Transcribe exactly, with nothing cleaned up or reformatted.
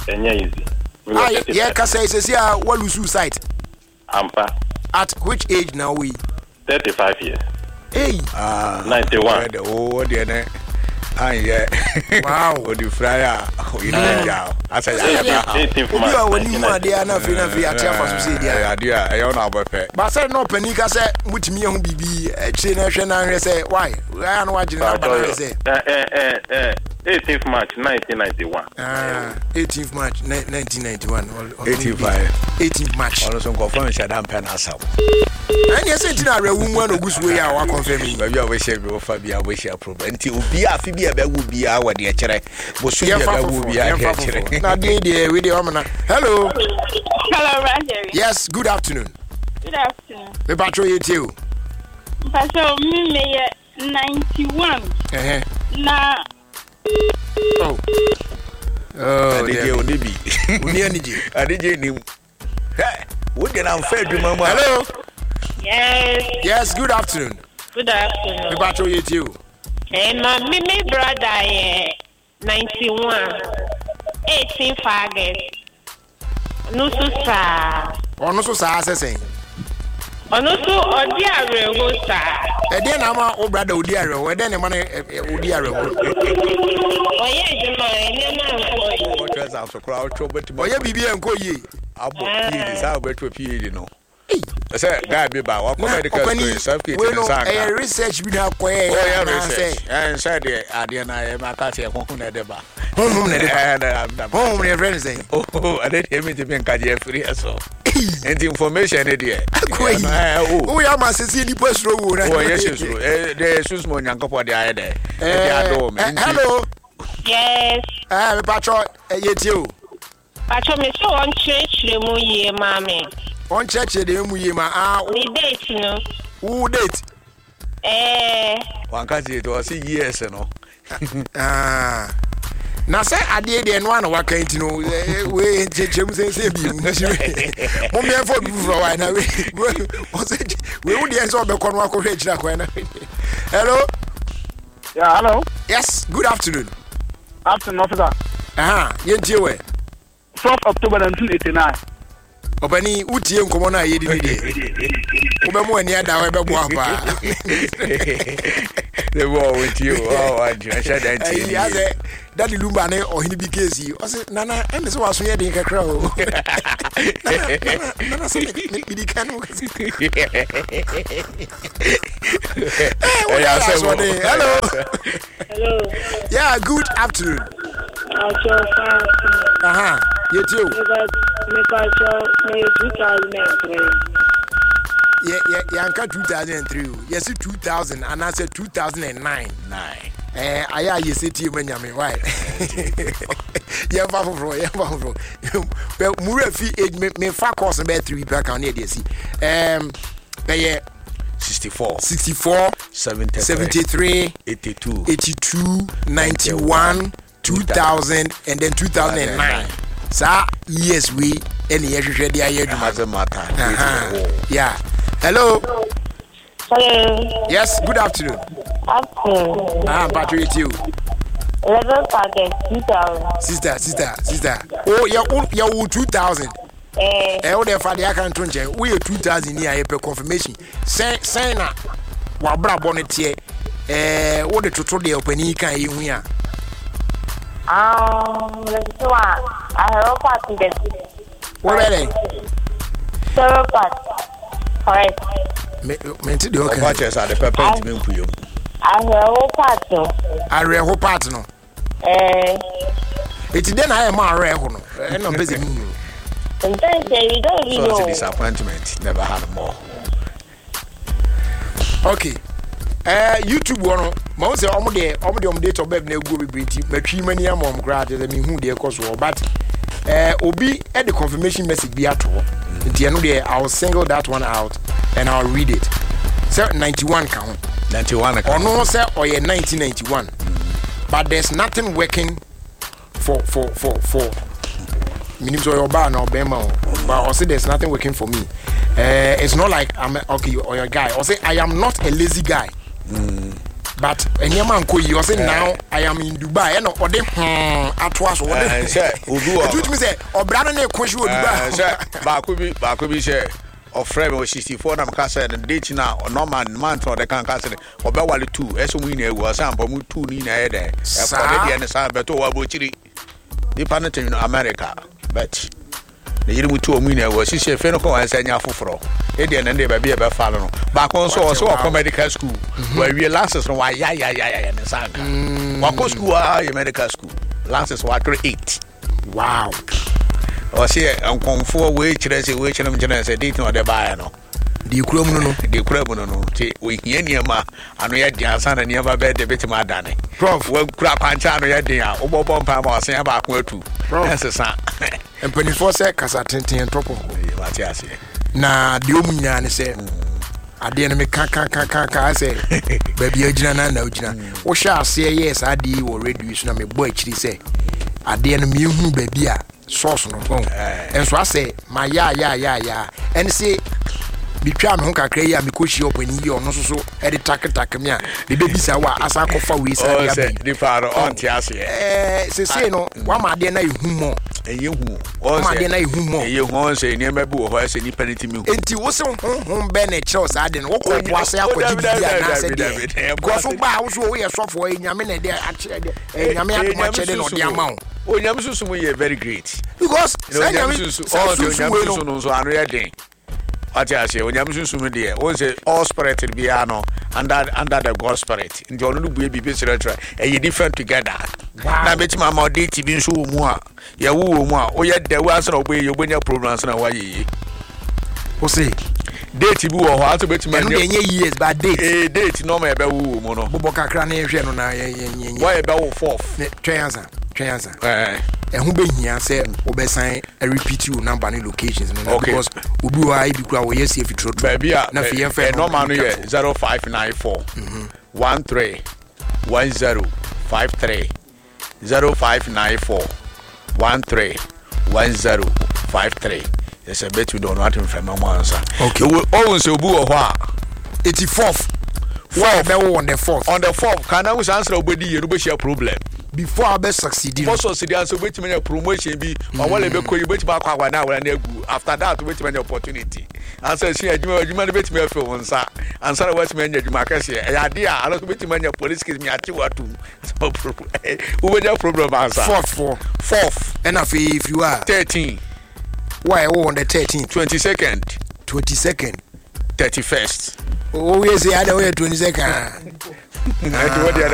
Enya easy. Ah, yeah, Kasa says here, what lose sight? Ampa. At which age now we? thirty-five years. Hey. Ah. ninety-one. Oh, dear. Ah, yeah. Wow. What do you fry? Oh, you know, yeah. I said, eighteenth March. You are when you are there, nothing of the Atia for Susie. Idea, I don't know about that. But I said, no, Penica said, which me on B B, a chain and say, why? I don't watch it. Say, eighteenth March nineteen ninety-one. Ah, eighteenth March nineteen ninety-one. eighty-five. eighteenth March. Also, confirm Shadam Penasam. And yes, it's not a woman who goes way out confirming. Maybe I wish I go for Fabia, wish I approve. Until Bia Fibia would be our dear Chere. Was you would be our dear. Now, dear, with the Omana. Hello. Hello, Roger. Yes, good afternoon. Good afternoon. The patrol you too. So, me may ninety-one. Uh-huh. Na. Oh. Oh, did you only be? I did you. Hey, what can I say to Mama? Hello. Yes. Yes, good afternoon. Good afternoon. The patrol you too. And my me brother, ninety-one. eighteen August. No, so sa. Oh, no, so sa, saying. Oh, no, so, or dear, Rosa. And then I'm our brother, Udiaro, and then I'm Udiaro. Oh, yes, What was out of crowd trouble to Oh, yeah, B B and Koyi. I'll be out to P, you know. I said, guy be about what medical certificate and research without quay. Oh, yeah, research. And said, I didn't I am a cat here, home never. Home, their friends say, oh, I didn't hear me to be in Kadia free so. And the information, idiot. Oh, I must see the post road. Oh, yes, there's Susmon Yanko for the idea. Hello. Yes. I have a patrol, yet you. Patrol me so on church, the moye, mammy. On church, the Muyama, ah, we date, you know. Who date? Eh, one can't see it was years, you know. Ah. Now, say, I did and one of what can't you know, we in church, say, say, you. Mommy, I thought before I know. We would answer the Conway College. Hello? Yeah, hello. Yes, good afternoon. Afternoon, officer. Ah, Yentiwe. fourth October nineteen eighty-nine. Obani utie nkomo na yedi ni de. Obemu ani ada we bebo apa. The war with you. Oh, I just that. He has a daddy lumba ne ohini bi kesi. O se nana em se waso ye de kakra o. Nana se me bi kan o. Hello. hello. Yeah, good afternoon. Uh-huh. You too. two thousand three. Yeah, yeah, yeah, two thousand three. Yes, two thousand, and I said two thousand nine. Nine. Eh, I are you city when you're right. Yeah, Buffalo, yeah, Buffalo. Well, Murafi, it may far cost about three per count, you see. Um, yeah. sixty-four, sixty-four, seventy-three, seventy-three, eighty-two, eighty-two, ninety-one, two thousand, and then two thousand nine. Sir, yes, we any year doesn't matter. Yeah. Hello. Hello. Yes, good afternoon. Afternoon. Ah, Patrick, you. eleventh August two thousand. Sister, sister, sister. Oh, yeah, oh, yeah, two thousand. Eh, eh, the father I can't turn check. We are two thousand here per confirmation. Say, say na. Wabra bonnet here. Eh, what the total day opening can you here? Um, let's do one. I have a party that. What are they? Several parts. Correct. Mented the okay. Watchers are the pepper to me. I have a party. I read whole part no. Eh, it's then I am a rare one. And I'm busy. sometimes you don't even So know. disappointment. Never had more. Okay. Uh, YouTube one. Most of them, they, all the date of baby go be pretty. But three many am on grad. I mean, who they cause war, but uh, Obi at the confirmation message be at all. The end of the I'll single that one out and I'll read it. So ninety-one count. Ninety-one. Or no, sir, or yeah, nineteen ninety-one. Mm. But there's nothing working for for for for. Meaning so your bar now, Bema. But also there's nothing working for me. Uh, it's not like I'm a, okay or your guy. Or say I am not a lazy guy. Mm. but enyama nko yi o say now I am in Dubai e no ode hmm atoa so ode say obi o it means say obra no na ekwohwe o Dubai say ba ko bi ba ko bi say of frame o sixty-four na mka say the date na normal man for the kan ka say oba wale two eso mu ina ewu asa mpa mu two ni na e de e for the dia ne sa beto wa bo chiri di planet in America but the yiri mu two mu ina ewu sisi fe no ko wan say nya foforo e de na de ba bi e ba fa no ba ko so so ko medical school wa wi lances no wa ya ya ya ya ne sa ka wa ko school ah medical school lances wa eight wow o se enkonfo we kire se we kire mjena se date no de baa no di kura mu no di kura mu no ti we hia niema ano ya di ansa na niema be de betima adane prof we kura kwancha ano ya di a obobo mpa ma o se ya ba ko atu ensesa empani for se kasa tenten topo e mati ase na de omunya ne se ade no me ka ka ka ka ka se ba bia gina na na ogina wo sha ase yes ade wo radio so na me bo akiri se ade no me hu ba bia source no phone and so I say my ya ya ya ya and say bitwa me ho kakra yi a me koshi opani yi ono so so e de tak tak me a de bebisa wa asa kofa we sa ya be di faro on ti ase eh se se no wa ma de na ehu mo eye hu o ma de na ehu mo eye hu on se ni me bi wo ho se ni penalty mi enti wo se honhom be na chiro sa de no wo ko po ase akodi bia na se de go so ba wo so wo ye sofo e nyame na de a che de e nyame akoma che de no de ama o nyame susu mu ye very great because say nyame susu o nyame susu no so anu ye den ati ase o nyame susu mu de o say all spirit be ano under under the God spirit ndi onu lu bu bi spiritual e ye different together na beti mama de ti bi nso wo mu a ye wo mu a o ye de wa so na obo ye obonya problems na wa ye o say date bi wo ho ato beti ma nye years but date eh date no ma e be wo mu no bobo kakra na ehwe no na ye ye wa e be wo fourth twenty twenty eh ehun be hia say obesan a repeat you number and locations no okay. Because obi wa I be kura wo yes if true baby na fi yen fe no man no ye zero five nine four one three one zero five three zero five nine four one three one zero five three yes a bet you don't want him from answer okay we always obu wo ho a eighty-fourth four be on the fourth on the fourth can I was answer obedi ye no be share problem before I be succeed for succeed answer beti me promotion bi ma wale be koyi beti ba kwa kwa na wala na egu after that beti me opportunity answer si adwuma adwuma no beti me afi wonsa answer what me adwuma kase e ade a alo beti me police case me ati watu so problem we be problem answer fourth four fourth and if you are thirteen why on the thirteenth twenty-second twenty-second thirty-first oh yes the other way twenty-second I do what